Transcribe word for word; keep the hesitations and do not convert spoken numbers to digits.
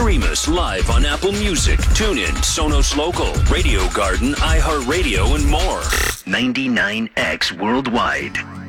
Stream us live on Apple Music, TuneIn, Sonos Local, Radio Garden, iHeartRadio, and more. ninety-nine X Worldwide.